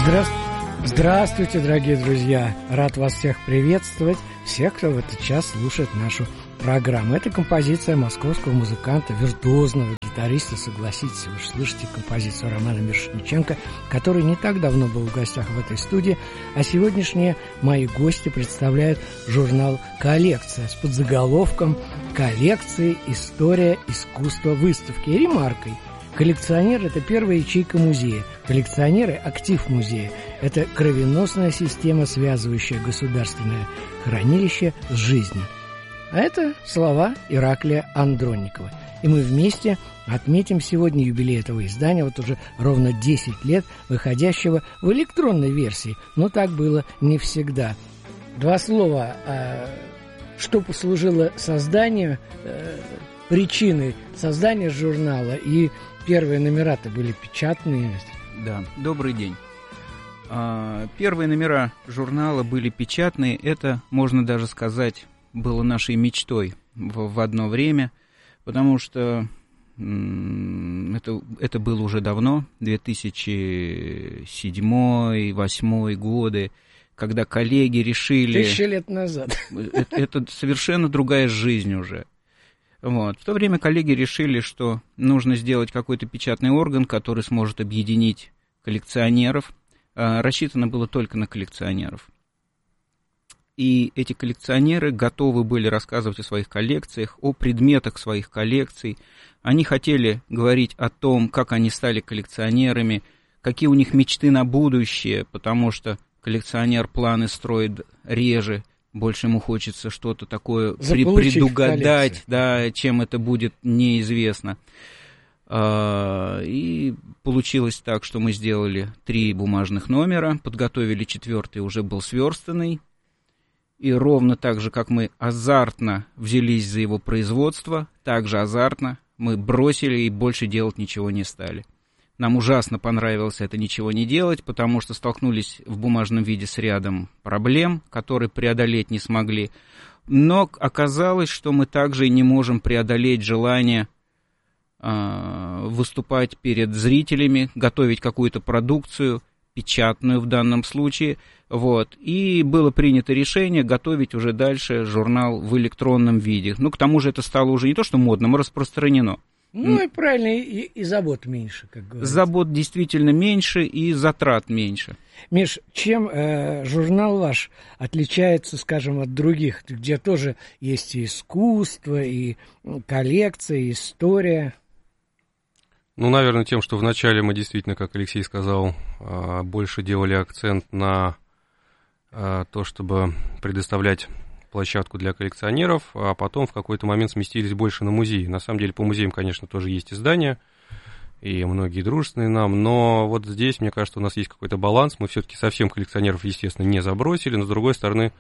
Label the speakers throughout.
Speaker 1: Здравствуйте, дорогие друзья! Рад вас всех приветствовать, всех, кто в этот час слушает нашу программу. Это композиция московского музыканта, виртуозного гитариста, согласитесь, вы же слышите композицию Романа Мирошниченко, который не так давно был в гостях в этой студии, а сегодняшние мои гости представляют журнал «Коллекция» с подзаголовком «Коллекции. История искусства выставки» и ремаркой: коллекционер – это первая ячейка музея. Коллекционеры – актив музея. Это кровеносная система, связывающая государственное хранилище с жизнью. А это слова Ираклия Андронникова. И мы вместе отметим сегодня юбилей этого издания, вот уже ровно 10 лет, выходящего в электронной версии. Но так было не всегда. Два слова, что послужило созданию, причиной создания журнала, и первые номера-то были печатные.
Speaker 2: Да, добрый день. Первые номера журнала были печатные. Это, можно даже сказать, было нашей мечтой в одно время, потому что это было уже давно, 2007-2008 годы, когда коллеги решили...
Speaker 1: 1000 лет назад.
Speaker 2: Это совершенно другая жизнь уже. Вот. В то время коллеги решили, что нужно сделать какой-то печатный орган, который сможет объединить коллекционеров. Рассчитано было только на коллекционеров. И эти коллекционеры готовы были рассказывать о своих коллекциях, о предметах своих коллекций. Они хотели говорить о том, как они стали коллекционерами, какие у них мечты на будущее, потому что коллекционер планы строит реже, больше ему хочется что-то такое предугадать, да, чем это будет, неизвестно. И получилось так, что мы сделали 3 бумажных номера, подготовили 4-й, уже был сверстанный. И ровно так же, как мы азартно взялись за его производство, так же азартно мы бросили и больше делать ничего не стали. Нам ужасно понравилось это ничего не делать, потому что столкнулись в бумажном виде с рядом проблем, которые преодолеть не смогли. Но оказалось, что мы также и не можем преодолеть желание выступать перед зрителями, готовить какую-то продукцию, печатную в данном случае. Вот. И было принято решение готовить уже дальше журнал в электронном виде. Ну, к тому же это стало уже не то, что модным, а распространено.
Speaker 1: Ну, и правильно, и забот меньше, как говорится.
Speaker 2: Забот действительно меньше, и затрат меньше.
Speaker 1: Миш, чем журнал ваш отличается, скажем, от других, где тоже есть и искусство, и коллекция, и история?
Speaker 3: Ну, наверное, тем, что вначале мы действительно, как Алексей сказал, больше делали акцент на то, чтобы предоставлять площадку для коллекционеров, а потом в какой-то момент сместились больше на музеи. На самом деле, по музеям, конечно, тоже есть издания, и многие дружественные нам, но вот здесь, мне кажется, у нас есть какой-то баланс. Мы все-таки совсем коллекционеров, естественно, не забросили, но, с другой стороны,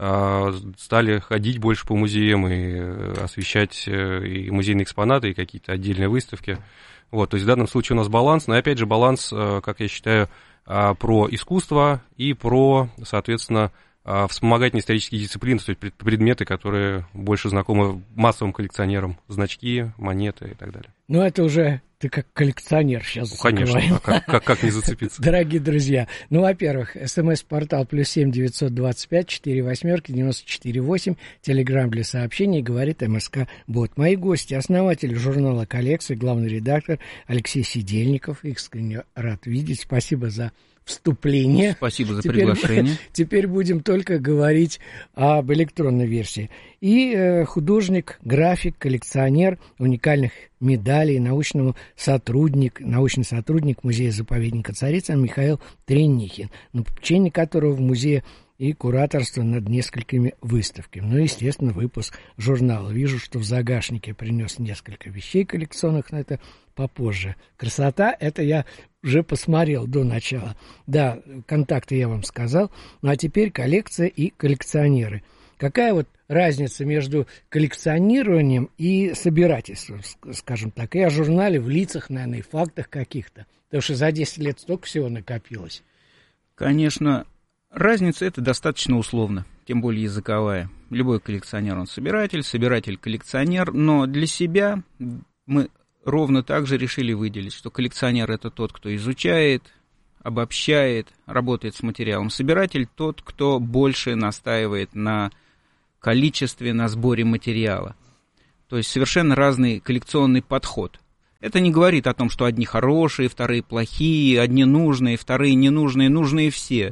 Speaker 3: стали ходить больше по музеям и освещать и музейные экспонаты, и какие-то отдельные выставки. Вот, то есть в данном случае у нас баланс, но опять же баланс, как я считаю, про искусство и про, соответственно, вспомогательные исторические дисциплины, то есть предметы, которые больше знакомы массовым коллекционерам, значки, монеты и так далее.
Speaker 1: Ну, это уже ты как коллекционер сейчас.
Speaker 3: Ну, конечно, как не зацепиться.
Speaker 1: Дорогие друзья, ну, во-первых, СМС-портал +7 925 48 94 8, телеграм для сообщений, говорит МСК Бот. Мои гости, основатель журнала «Коллекции», главный редактор Алексей Сидельников. Искренне рад видеть. Спасибо за вступление.
Speaker 2: Спасибо за приглашение.
Speaker 1: Теперь будем только говорить об электронной версии. И художник, график, коллекционер уникальных медалей, научный сотрудник музея-заповедника Царицына Михаил Тренихин, на попечении которого в музее и кураторство над несколькими выставками. Ну, естественно, выпуск журнала. Вижу, что в загашнике принес несколько вещей коллекционных, но это попозже. Красота, это я уже посмотрел до начала. Да, контакты я вам сказал. Ну, а теперь коллекция и коллекционеры. Какая вот разница между коллекционированием и собирательством, скажем так, и о журнале в лицах, наверное, и фактах каких-то? Потому что за 10 лет столько всего накопилось.
Speaker 2: Конечно, разница это достаточно условно, тем более языковая. Любой коллекционер, он собиратель, коллекционер, но для себя мы ровно так же решили выделить, что коллекционер это тот, кто изучает, обобщает, работает с материалом. Собиратель тот, кто больше настаивает на количестве, на сборе материала. То есть совершенно разный коллекционный подход. Это не говорит о том, что одни хорошие, вторые плохие, одни нужные, вторые ненужные, нужные все.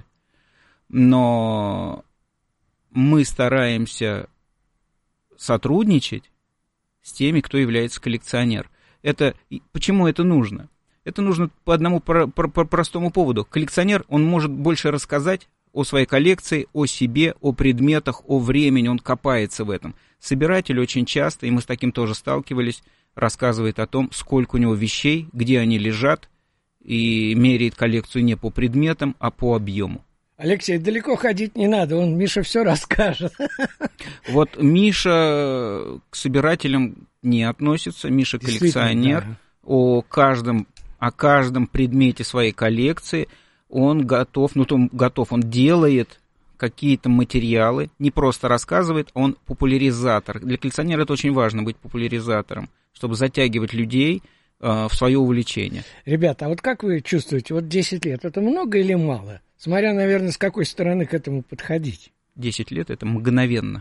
Speaker 2: Но мы стараемся сотрудничать с теми, кто является коллекционером. Почему это нужно? Это нужно по одному простому поводу. Коллекционер, он может больше рассказать о своей коллекции, о себе, о предметах, о времени, он копается в этом. Собиратель очень часто, и мы с таким тоже сталкивались, рассказывает о том, сколько у него вещей, где они лежат, и меряет коллекцию не по предметам, а по объему.
Speaker 1: Алексей, далеко ходить не надо, Миша все расскажет.
Speaker 2: Вот Миша к собирателям не относится, Миша коллекционер. Да. О каждом предмете своей коллекции он готов, он делает какие-то материалы, не просто рассказывает, он популяризатор. Для коллекционера это очень важно, быть популяризатором, чтобы затягивать людей в свое увлечение.
Speaker 1: Ребята, а вот как вы чувствуете, 10 лет, это много или мало? Смотря, наверное, с какой стороны к этому подходить.
Speaker 2: 10 лет — это мгновенно.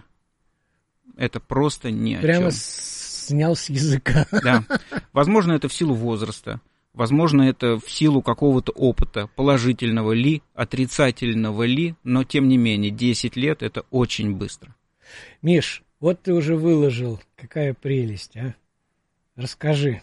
Speaker 2: Это просто ни о чем.
Speaker 1: Прямо снял с языка.
Speaker 2: Да. Возможно, это в силу возраста. Возможно, это в силу какого-то опыта, положительного ли, отрицательного ли, но, тем не менее, 10 лет — это очень быстро.
Speaker 1: Миш, вот ты уже выложил. Какая прелесть, а? Расскажи.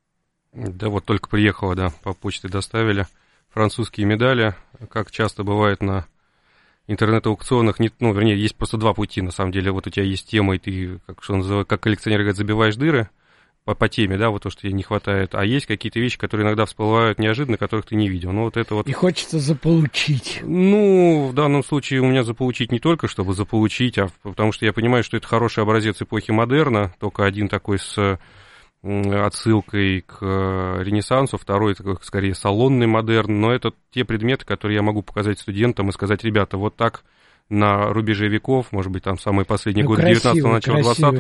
Speaker 3: Да вот только приехала, да, по почте доставили. Французские медали, как часто бывает на интернет-аукционах, есть просто два пути, на самом деле. Вот у тебя есть тема, и ты, как коллекционер говорит, забиваешь дыры по теме, да, вот то, что тебе не хватает. А есть какие-то вещи, которые иногда всплывают неожиданно, которых ты не видел.
Speaker 1: И хочется заполучить.
Speaker 3: В данном случае у меня заполучить не только, чтобы заполучить, а потому что я понимаю, что это хороший образец эпохи модерна, только один такой с отсылкой к Ренессансу, второй такой, скорее, салонный модерн, но это те предметы, которые я могу показать студентам и сказать: ребята, вот так на рубеже веков, может быть, там самые последние годы 19-го, начало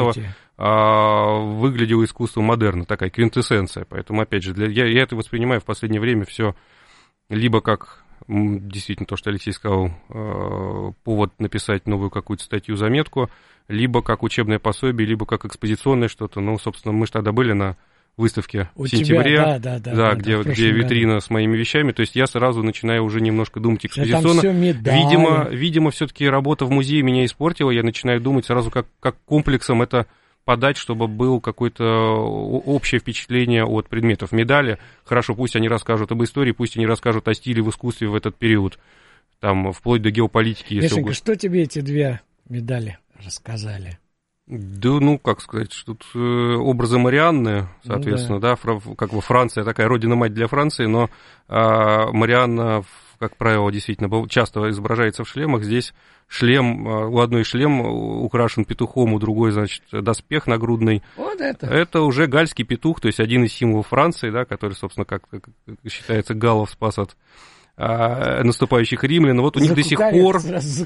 Speaker 3: 20-го, выглядело искусство модерна, такая квинтэссенция. Поэтому, опять же, я это воспринимаю в последнее время все либо как действительно то, что Алексей сказал, повод написать новую какую-то статью, заметку, либо как учебное пособие, либо как экспозиционное что-то. Собственно, мы же тогда были на выставке в сентябре, где витрина с моими вещами. То есть я сразу начинаю уже немножко думать экспозиционно. Видимо, все-таки работа в музее меня испортила. Я начинаю думать сразу, как комплексом это подать, чтобы было какое-то общее впечатление от предметов. Медали, хорошо, пусть они расскажут об истории, пусть они расскажут о стиле в искусстве в этот период, там, вплоть до геополитики.
Speaker 1: Мишенька, что тебе эти две медали рассказали?
Speaker 3: Да, как сказать, что тут образы Марианны, соответственно, как бы Франция такая родина-мать для Франции, но Марианна, как правило, действительно часто изображается в шлемах. Здесь шлем, у одной шлем украшен петухом, у другой, значит, доспех нагрудный.
Speaker 1: Вот это.
Speaker 3: Это уже гальский петух, то есть один из символов Франции, да, который, собственно, как считается, галлов спас от наступающих римлян. Вот у них до сих пор...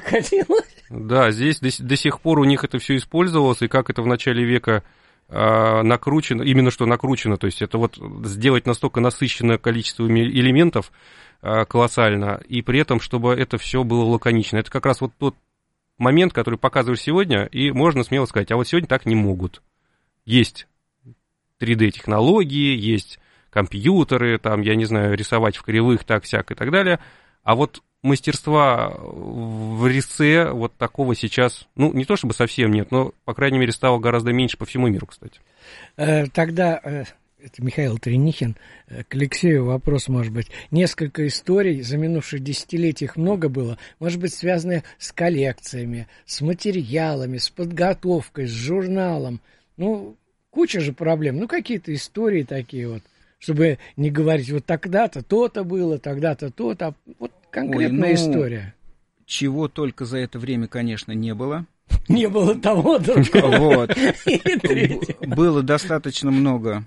Speaker 3: Да, здесь до сих пор у них это все использовалось, и как это в начале века накручено, именно что накручено, то есть это вот сделать настолько насыщенное количество элементов колоссально, и при этом, чтобы это все было лаконично. Это как раз вот тот момент, который показываешь сегодня, и можно смело сказать, а вот сегодня так не могут. Есть 3D-технологии, есть компьютеры, там, я не знаю, рисовать в кривых, так-сяк и так далее, а вот мастерства в резце вот такого сейчас, не то чтобы совсем нет, но, по крайней мере, стало гораздо меньше по всему миру, кстати.
Speaker 1: Тогда, это Михаил Тренихин, к Алексею вопрос, может быть, несколько историй, за минувшие десятилетия их много было, может быть, связанные с коллекциями, с материалами, с подготовкой, с журналом, куча же проблем, какие-то истории такие вот, чтобы не говорить, вот тогда-то то-то было, тогда-то то-то, вот конкретная история.
Speaker 2: Чего только за это время, конечно, не было.
Speaker 1: Не было того только.
Speaker 2: Вот. Было достаточно много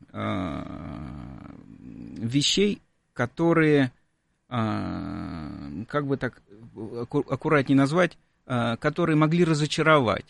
Speaker 2: вещей, которые, как бы так аккуратнее назвать, которые могли разочаровать.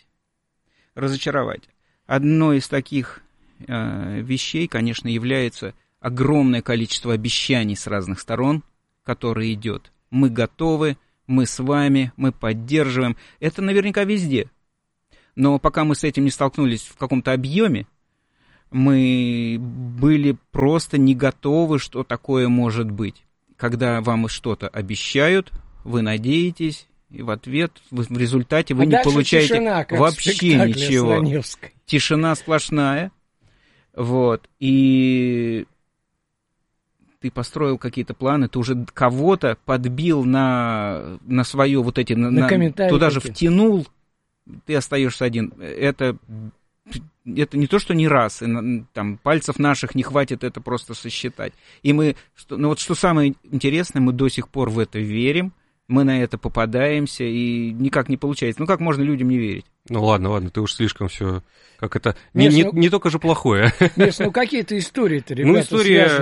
Speaker 2: Одной из таких вещей, конечно, является огромное количество обещаний с разных сторон, который идет. Мы готовы, мы с вами, мы поддерживаем. Это наверняка везде. Но пока мы с этим не столкнулись в каком-то объеме, мы были просто не готовы, что такое может быть. Когда вам что-то обещают, вы надеетесь, и в ответ, в результате вы не получаете
Speaker 1: тишина,
Speaker 2: вообще ничего. Тишина сплошная. Вот. И ты построил какие-то планы, ты уже кого-то подбил на свое вот эти... туда же втянул, ты остаешься один. Это не то, что не раз, там, пальцев наших не хватит это просто сосчитать. И мы, что самое интересное, мы до сих пор в это верим, мы на это попадаемся, и никак не получается. Ну, как можно людям не верить?
Speaker 3: Ну, ладно, ты уж слишком все... Как это... Не только же плохое.
Speaker 1: Миш, какие-то истории-то, ребята,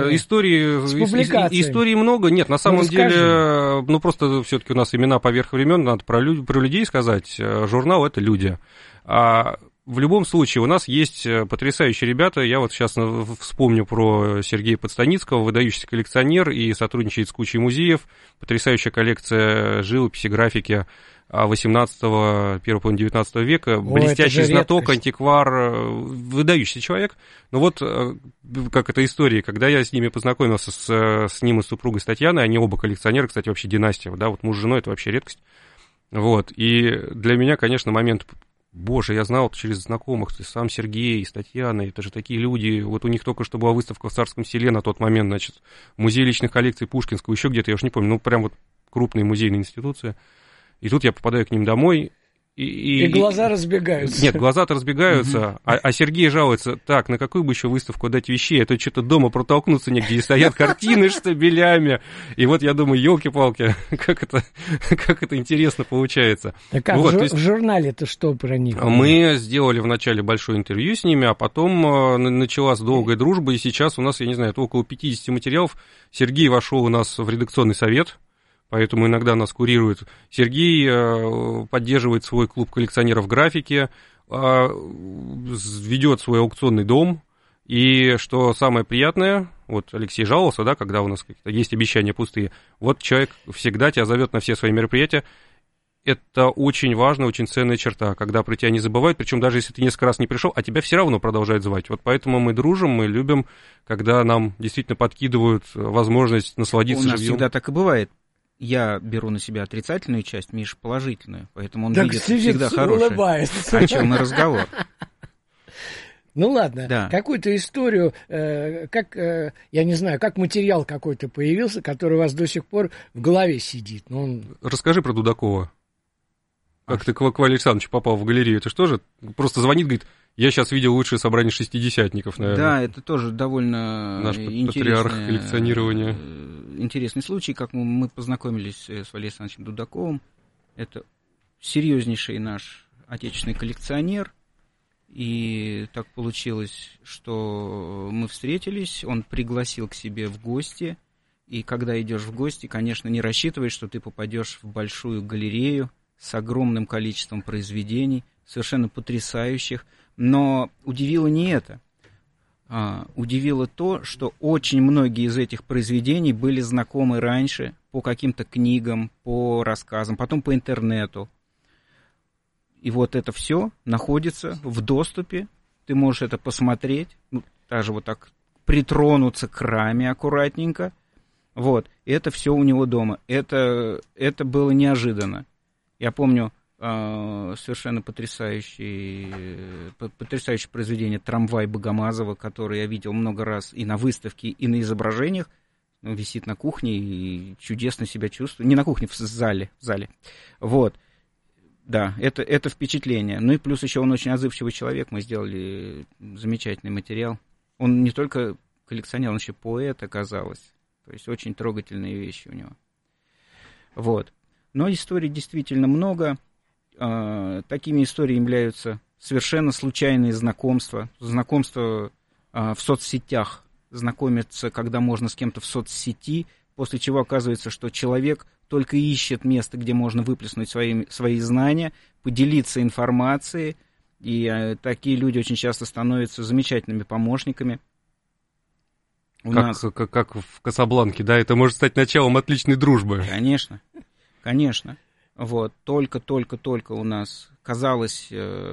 Speaker 3: истории много. Нет, на самом деле, просто все-таки у нас имена поверх времен, надо про людей сказать. Журнал — это люди. В любом случае, у нас есть потрясающие ребята. Я вот сейчас вспомню про Сергея Подстаницкого, выдающийся коллекционер и сотрудничает с кучей музеев. Потрясающая коллекция живописи, графики 18-го, 1-19 века. Блестящий знаток, антиквар, выдающийся человек. Но вот как эта история, когда я с ними познакомился, с ним и с супругой с Татьяной, они оба коллекционеры, кстати, вообще династия, да, вот муж с женой — это вообще редкость. Вот, и для меня, конечно, момент... Боже, я знал через знакомых, сам Сергей, с Татьяной, это же такие люди. Вот у них только что была выставка в Царском Селе на тот момент, значит, музей личных коллекций Пушкинского, еще где-то, я уж не помню, прям вот крупные музейные институции. И тут я попадаю к ним домой. И
Speaker 1: глаза разбегаются.
Speaker 3: Нет, глаза-то разбегаются, а Сергей жалуется: так, на какую бы еще выставку дать вещей, а то что-то дома протолкнуться негде, и стоят картины штабелями. И вот я думаю, елки-палки, как это интересно получается.
Speaker 1: Так а вот, в журнале-то что про них?
Speaker 3: Мы сделали вначале большое интервью с ними, а потом началась долгая дружба, и сейчас у нас, я не знаю, около 50 материалов. Сергей вошел у нас в редакционный совет, поэтому иногда нас курирует. Сергей поддерживает свой клуб коллекционеров графики, ведет свой аукционный дом. И что самое приятное, вот Алексей жаловался, да, когда у нас есть обещания пустые, вот человек всегда тебя зовет на все свои мероприятия. Это очень важная, очень ценная черта, когда про тебя не забывают, причем даже если ты несколько раз не пришел, а тебя все равно продолжают звать. Вот поэтому мы дружим, мы любим, когда нам действительно подкидывают возможность насладиться живьем.
Speaker 2: У нас всегда так и бывает. Я беру на себя отрицательную часть, Миша положительную, поэтому он видит всегда хорошее.
Speaker 1: Улыбается.
Speaker 2: О чем и разговор.
Speaker 1: Ну ладно,
Speaker 2: да.
Speaker 1: Какую-то историю, я не знаю, как материал какой-то появился, который у вас до сих пор в голове сидит.
Speaker 3: Расскажи про Дудакова. Как ты к Валерию Александровичу попал в галерею? Это что же? Просто звонит, говорит: я сейчас видел лучшее собрание шестидесятников, наверное.
Speaker 2: Да, это тоже довольно
Speaker 3: наш патриарх коллекционирования.
Speaker 2: Интересный случай, как мы познакомились с Валерием Александровичем Дудаковым. Это серьезнейший наш отечественный коллекционер. И так получилось, что мы встретились, он пригласил к себе в гости. И когда идешь в гости, конечно, не рассчитываешь, что ты попадешь в большую галерею с огромным количеством произведений, совершенно потрясающих. Но удивило не это. Удивило то, что очень многие из этих произведений были знакомы раньше по каким-то книгам, по рассказам, потом по интернету. И вот это все находится в доступе. Ты можешь это посмотреть, даже вот так притронуться к раме аккуратненько. Вот, и это все у него дома. Это было неожиданно. Я помню совершенно потрясающее произведение «Трамвай» Богомазова, которое я видел много раз и на выставке, и на изображениях. Он висит на кухне и чудесно себя чувствует. Не на кухне, в зале. Вот. Да, это впечатление. Ну и плюс еще он очень отзывчивый человек. Мы сделали замечательный материал. Он не только коллекционер, он еще поэт оказалось. То есть очень трогательные вещи у него. Вот. Но историй действительно много. Такими историями являются совершенно случайные знакомства. Знакомства в соцсетях. Знакомиться, когда можно с кем-то в соцсети, после чего оказывается, что человек только ищет место, где можно выплеснуть свои знания, поделиться информацией. И такие люди очень часто становятся замечательными помощниками.
Speaker 3: Как в «Касабланке», да, это может стать началом отличной дружбы.
Speaker 2: Конечно, конечно. Вот, только у нас, казалось,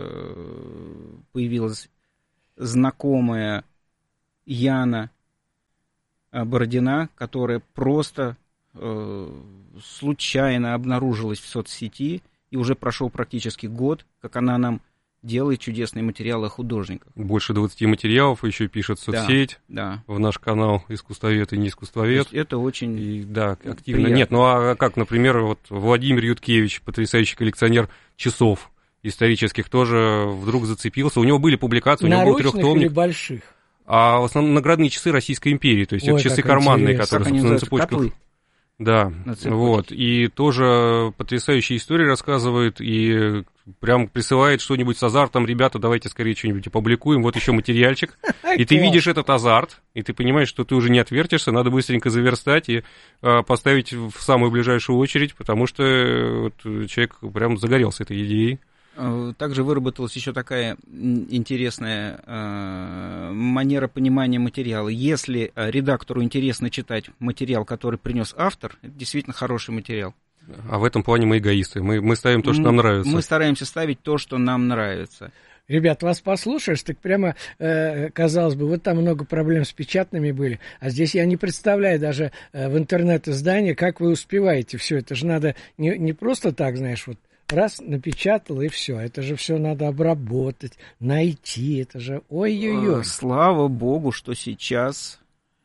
Speaker 2: появилась знакомая Яна Бородина, которая просто случайно обнаружилась в соцсети, и уже прошел практически год, как она нам делает чудесные материалы о художниках.
Speaker 3: Больше 20 материалов, еще пишет в соцсеть,
Speaker 2: да.
Speaker 3: В наш канал «Искусствовед и не искусствовед».
Speaker 2: Это очень
Speaker 3: активно.
Speaker 2: приятно.
Speaker 3: Нет, ну а как, например, вот Владимир Юткевич, потрясающий коллекционер часов исторических, тоже вдруг зацепился. У него были публикации, у него был трехтомник.
Speaker 1: Или больших?
Speaker 3: А в основном наградные часы Российской империи, то есть это часы карманные,
Speaker 2: интересно.
Speaker 3: которые на цепочках.
Speaker 2: Котлы.
Speaker 3: Да, вот, и тоже потрясающие истории рассказывает, и прям присылает что-нибудь с азартом: ребята, давайте скорее что-нибудь опубликуем, вот еще материальчик, и ты видишь этот азарт, и ты понимаешь, что ты уже не отвертишься, надо быстренько заверстать и поставить в самую ближайшую очередь, потому что вот человек прям загорелся этой идеей.
Speaker 2: Также выработалась еще такая интересная манера понимания материала. Если редактору интересно читать материал, который принес автор, это действительно хороший материал.
Speaker 3: А в этом плане мы эгоисты. Мы ставим то, что нам нравится.
Speaker 2: Мы стараемся ставить то, что нам нравится.
Speaker 1: Ребят, вас послушаешь, так прямо, казалось бы, вот там много проблем с печатными были, а здесь я не представляю даже в интернет-издании, как вы успеваете все. Это же надо не просто так, знаешь, вот раз напечатал, и все. Это же все надо обработать, найти. Это же ой-ой-ой.
Speaker 2: Слава богу, что сейчас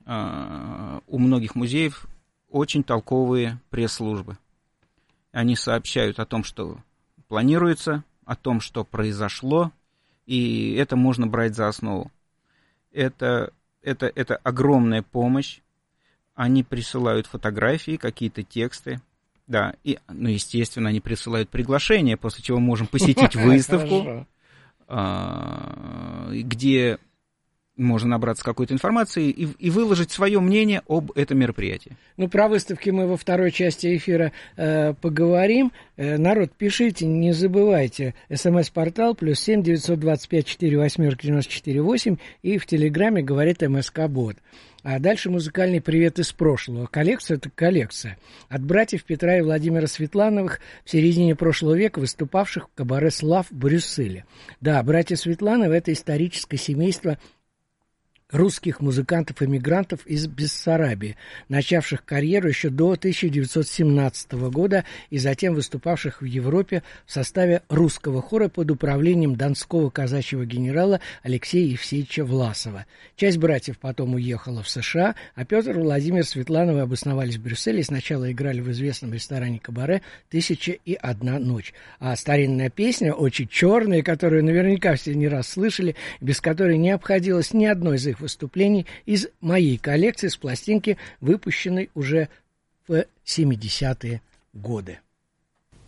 Speaker 2: у многих музеев очень толковые пресс-службы. Они сообщают о том, что планируется, о том, что произошло, и это можно брать за основу. Это огромная помощь. Они присылают фотографии, какие-то тексты. Да, и, естественно, они присылают приглашение, после чего мы можем посетить выставку, где можно набраться какой-то информации и выложить свое мнение об этом мероприятии.
Speaker 1: Про выставки мы во второй части эфира поговорим. Народ, пишите, не забывайте. СМС-портал +7 925 48 94 8 и в Телеграме говорит МСК-бот. А дальше музыкальный привет из прошлого. Коллекция — это коллекция. От братьев Петра и Владимира Светлановых, в середине прошлого века выступавших в кабаре «Слав» в Брюсселе. Да, братья Светлановы — это историческое семейство русских музыкантов-эмигрантов из Бессарабии, начавших карьеру еще до 1917 года и затем выступавших в Европе в составе русского хора под управлением донского казачьего генерала Алексея Евсеевича Власова. Часть братьев потом уехала в США, а Петр и Владимир Светлановы обосновались в Брюсселе и сначала играли в известном ресторане «Кабаре» «1001 ночь». А старинная песня, очень черная, которую наверняка все не раз слышали, без которой не обходилось ни одно из их выступлений, из моей коллекции с пластинки, выпущенной уже в 70-е годы.